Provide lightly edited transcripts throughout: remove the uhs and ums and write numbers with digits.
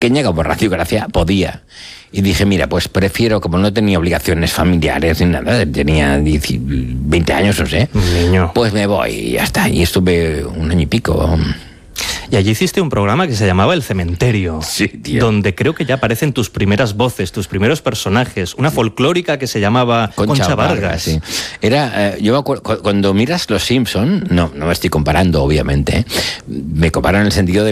pequeña como Radio Gracia podía. Y dije, mira, pues prefiero, como no tenía obligaciones familiares ni nada, tenía 20 años, no sé, niño, pues me voy y ya está. Y estuve 1 año y pico. Y allí hiciste un programa que se llamaba El Cementerio, sí, tío, donde creo que ya aparecen tus primeras voces, tus primeros personajes, una folclórica que se llamaba Concha Vargas. Sí. Era, yo me acuerdo, cuando miras Los Simpson, no me estoy comparando, obviamente, me comparo en el sentido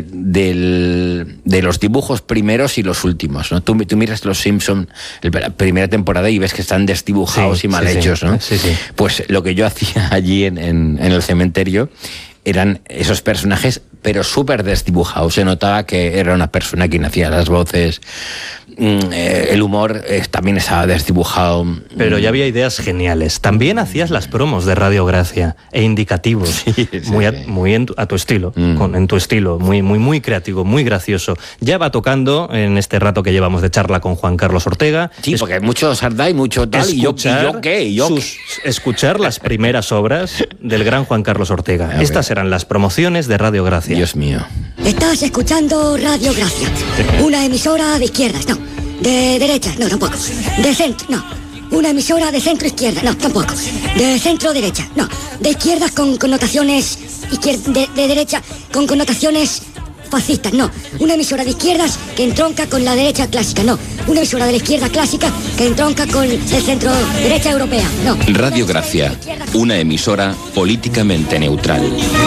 de los dibujos primeros y los últimos, ¿no? Tú miras Los Simpson, la primera temporada, y ves que están desdibujados y mal hechos, ¿no? Sí. Pues lo que yo hacía allí en El Cementerio eran esos personajes, pero súper desdibujados. Se notaba que era una persona quien hacía las voces. El humor también estaba desdibujado. Pero ya había ideas geniales. También hacías las promos de Radio Gracia e indicativos, muy a tu estilo, en tu estilo, muy creativo, muy gracioso. Ya va tocando en este rato que llevamos de charla con Juan Carlos Ortega. Sí, porque hay mucho Sardá y mucho tal, escuchar las primeras obras del gran Juan Carlos Ortega. Estas eran las promociones de Radio Gracia. Dios mío. Estás escuchando Radio Gracia, una emisora de izquierdas, no. De derecha, no, tampoco. De centro, no. Una emisora de centro-izquierda, no, tampoco. De centro-derecha, no. De izquierdas con connotaciones... de derecha con connotaciones fascistas, no. Una emisora de izquierdas que entronca con la derecha clásica, no. Una emisora de la izquierda clásica que entronca con el centro-derecha europea, no. Radio Gracia, una emisora políticamente neutral.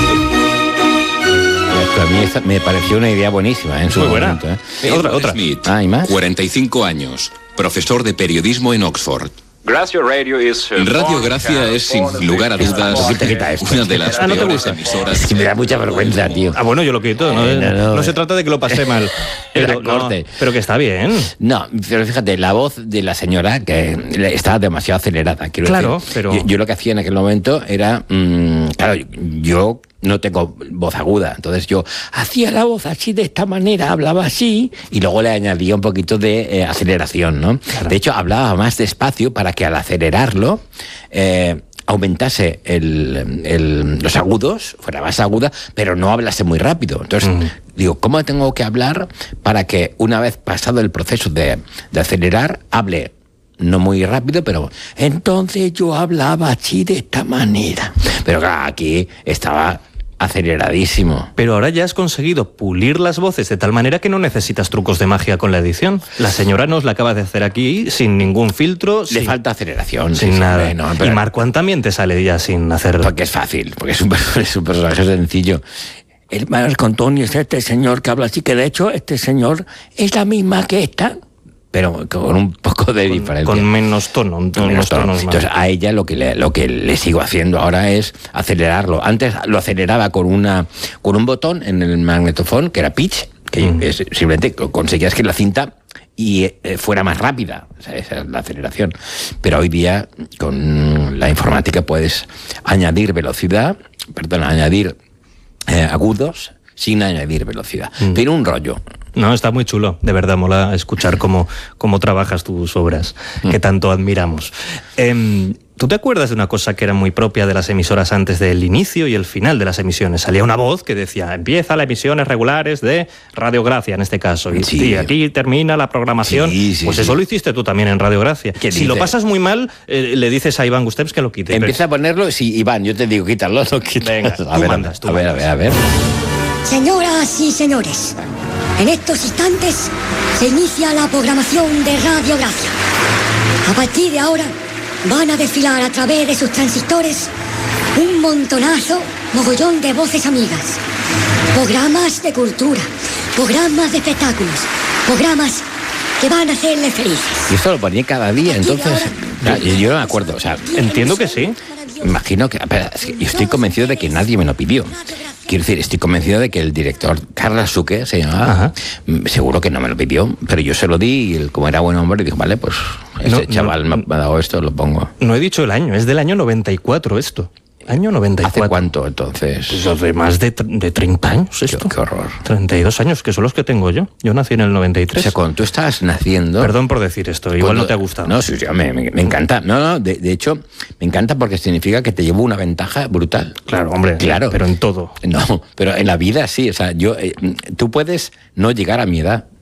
A mí me pareció una idea buenísima en su momento. Otra. Smith, ¿y más? 45 años, profesor de periodismo en Oxford. Radio Gracia es, sin lugar a dudas, una de las peores emisoras. Es que me da mucha vergüenza, tío. Bueno, yo lo quito. No se trata de que lo pasé mal. Pero que está bien. No, pero fíjate, la voz de la señora que estaba demasiado acelerada. Claro, decir. pero... Yo lo que hacía en aquel momento era... claro, yo no tengo voz aguda, entonces yo hacía la voz así, de esta manera, hablaba así, y luego le añadía un poquito de aceleración, ¿no? Claro. De hecho, hablaba más despacio para que al acelerarlo aumentase los agudos, fuera más aguda, pero no hablase muy rápido. Entonces, digo, ¿cómo tengo que hablar para que una vez pasado el proceso de acelerar, hable no muy rápido, pero entonces yo hablaba así, de esta manera? Pero claro, aquí estaba aceleradísimo. Pero ahora ya has conseguido pulir las voces de tal manera que no necesitas trucos de magia con la edición. La señora nos la acaba de hacer aquí sin ningún filtro. Le falta aceleración. Sin nada. No, pero... Y Marcuán también te sale ya sin hacer... Porque es fácil, porque es un personaje sencillo. El Marco Antonio es este señor que habla así, que de hecho este señor es la misma que esta, pero con un poco de diferencia. Con menos tono. Entonces a ella lo que le sigo haciendo ahora es acelerarlo. Antes lo aceleraba con un botón en el magnetofón, que era pitch, que simplemente conseguías que la cinta fuera más rápida. O sea, esa es la aceleración. Pero hoy día con la informática puedes añadir agudos sin añadir velocidad. Tiene un rollo. No, está muy chulo, de verdad, mola escuchar cómo trabajas tus obras, que tanto admiramos. ¿Tú te acuerdas de una cosa que era muy propia de las emisoras antes del inicio y el final de las emisiones? Salía una voz que decía, empieza las emisiones regulares de Radio Gracia, en este caso, y aquí termina la programación. Pues eso lo hiciste tú también en Radio Gracia. Si lo pasas muy mal, le dices a Iván Gustems que lo quite. Empieza a ponerlo, sí, Iván, yo te digo, quítalo, no quítalo. Venga, tú mandas. A ver. Señoras y señores, en estos instantes se inicia la programación de Radio Gracia. A partir de ahora van a desfilar a través de sus transistores un mogollón de voces amigas. Programas de cultura, programas de espectáculos, programas que van a hacerle felices. Y esto lo ponía cada día, entonces... Yo no me acuerdo, o sea... Entiendo que sí. Imagino que... yo estoy convencido de que nadie me lo pidió. Quiero decir, estoy convencido de que el director, Carlos Suque, se llamaba, seguro que no me lo pidió, pero yo se lo di y él, como era buen hombre, dijo, vale, pues chaval me ha dado esto, lo pongo. No he dicho el año, es del año 94 esto. Año 94. ¿Hace cuánto, entonces? Pues hace más de 30 años esto. Qué horror. 32 años, que son los que tengo yo. Yo nací en el 93. O sea, cuando tú estabas naciendo... Perdón por decir esto, igual no te ha gustado. No, sí, me encanta. No, de hecho, me encanta porque significa que te llevo una ventaja brutal. Claro, hombre, claro. Pero en todo. No, pero en la vida sí. O sea, tú puedes no llegar a mi edad.